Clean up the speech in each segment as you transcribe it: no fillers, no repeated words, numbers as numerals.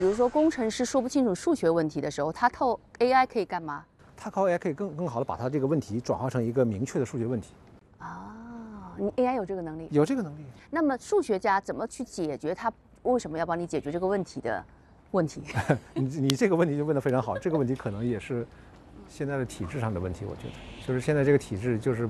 比如说工程师说不清楚数学问题的时候，他靠 AI 可以干嘛？ 他靠 AI 可以更好的把他这个问题转化成一个明确的数学问题。 你 AI 有这个能力？ 有这个能力。 那么数学家怎么去解决他为什么要帮你解决这个问题的问题？ 你这个问题就问得非常好，这个问题可能也是现在的体制上的问题。我觉得就是现在这个体制就是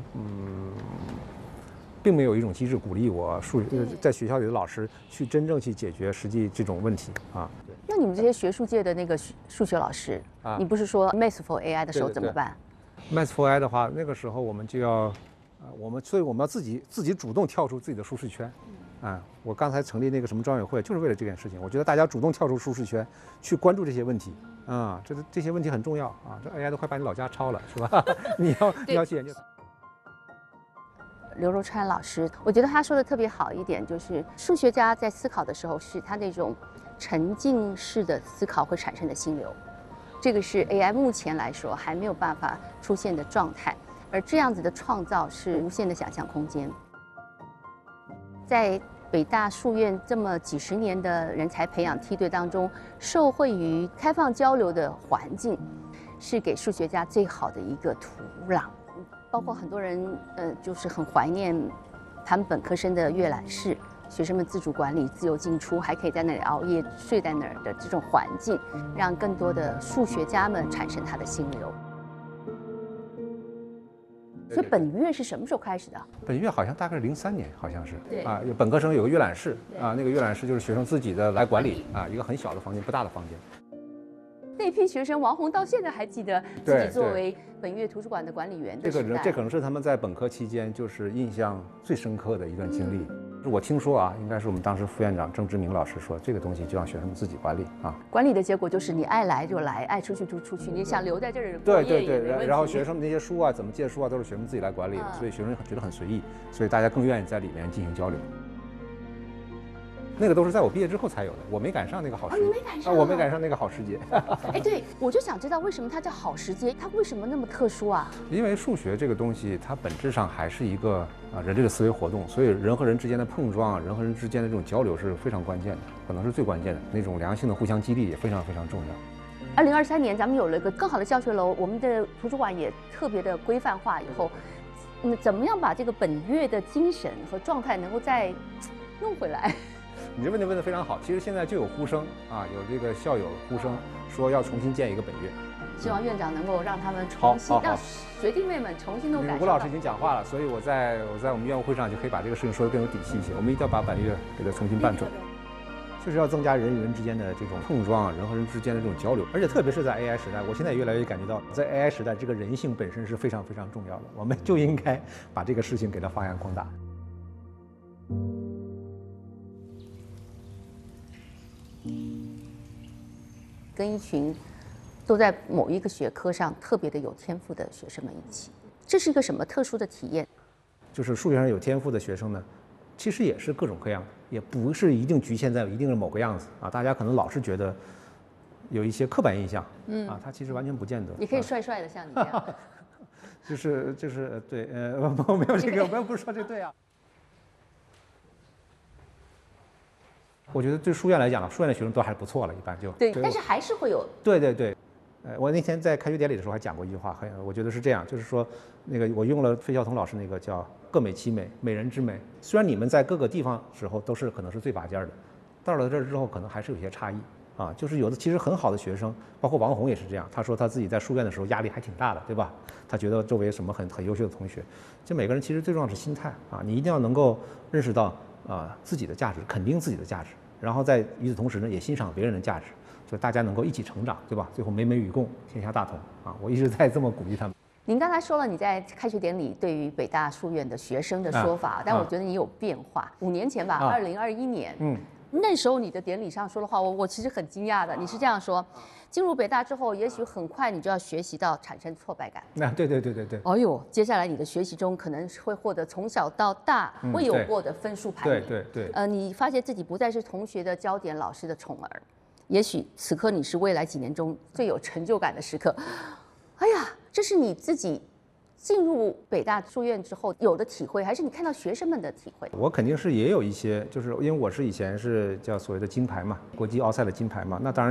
并没有一种机制鼓励我在学校里的老师去真正去解决实际这种问题啊。 那你们这些学术界的那个数学老师，你不是说 Math for AI 的时候怎么办 ？Math for AI 的话，那个时候我们就要，所以我们要自己主动跳出自己的舒适圈。我刚才成立那个什么专委会，就是为了这件事情。我觉得大家主动跳出舒适圈，去关注这些问题这些问题很重要啊。这 AI 都快把你老家抄了，是吧？你要去研究它。 刘若川老师，我觉得他说的特别好一点，就是数学家在思考的时候，是他那种沉浸式的思考会产生的心流，这个是 AI 目前来说还没有办法出现的状态，而这样子的创造是无限的想象空间。在北大数院这么几十年的人才培养梯队当中，受惠于开放交流的环境，是给数学家最好的一个土壤。包括很多人就是很怀念他们本科生的阅览室，学生们自主管理、自由进出，还可以在那里熬夜睡在那儿的这种环境，让更多的数学家们产生他的心流。所以本月是什么时候开始的？ 本月好像大概是03年，好像是本科生有个阅览室那个阅览室就是学生自己的来管理一个很小的房间，不大的房间。 那批学生，王红到现在还记得自己作为本月图书馆的管理员的时代。 这可能是他们在本科期间就是印象最深刻的一段经历。我听说应该是我们当时副院长郑志明老师说，这个东西就让学生们自己管理管理的结果就是你爱来就来，爱出去就出去，你想留在这儿过夜也没问题。 然后学生们那些书怎么借书都是学生自己来管理的，所以学生觉得很随意，所以大家更愿意在里面进行交流。那个都是在我毕业之后才有的，我没赶上那个好时节。 你没赶上？ 我没赶上那个好时节。 对，我就想知道为什么它叫好时节，它为什么那么特殊啊？ 因为数学这个东西，它本质上还是一个人类的思维活动，所以人和人之间的碰撞，人和人之间的这种交流是非常关键的，可能是最关键的那种良性的互相激励也非常非常重要。 2023年咱们有了一个更好的教学楼，我们的图书馆也特别的规范化以后，怎么样把这个本月的精神和状态能够再弄回来？ 你这问题问得非常好，其实现在就有呼声有这个校友呼声说要重新建一个本月， 希望院长能够让他们重新让学弟妹们重新都感受到。 吴老师已经讲话了，所以我在我们院务会上就可以把这个事情说得更有底气一些。我们一定要把本月给它重新办准，就是要增加人与人之间的这种碰撞，人和人之间的这种交流，而且特别是在 AI 时代，我现在越来越感觉到，在 AI 时代，这个人性本身是非常非常重要的，我们就应该把这个事情给它发扬光大。 跟一群都在某一个学科上特别的有天赋的学生们一起，这是一个什么特殊的体验？ 就是数学上有天赋的学生呢，其实也是各种各样的，也不是一定局限在一定的某个样子大家可能老是觉得有一些刻板印象他其实完全不见得。 你可以帅帅的像你这样。 就是对我没有这个，我们不是说这对我觉得对书院来讲，书院的学生都还不错了，一般就对，但是还是会有。 对，我那天在开学典礼的时候还讲过一句话，我觉得是这样，就是说那个我用了费孝通老师那个叫各美其美，美人之美。虽然你们在各个地方时候都是可能是最拔尖的，到了这儿之后可能还是有些差异就是有的其实很好的学生，包括王红也是这样，他说他自己在书院的时候压力还挺大的，对吧？他觉得周围什么很优秀的同学，就每个人其实最重要是心态你一定要能够认识到自己的价值，肯定自己的价值。然后在与此同时呢，也欣赏别人的价值，就大家能够一起成长，对吧？最后美美与共，天下大同我一直在这么鼓励他们。 您刚才说了你在开学典礼对于北大书院的学生的说法，但我觉得你有变化。5年前吧，2021年，那时候你的典礼上说的话，我其实很惊讶的。你是这样说：进入北大之后，也许很快你就要学习到产生挫败感。 对。 哎呦，接下来你的学习中可能会获得从小到大未有过的分数排名。 对。 你发现自己不再是同学的焦点，老师的宠儿。也许此刻你是未来几年中最有成就感的时刻。哎呀，这是你自己进入北大书院之后有的体会，还是你看到学生们的体会？ 我肯定是也有一些，就是因为我是以前是叫所谓的金牌嘛，国际奥赛的金牌嘛，那当然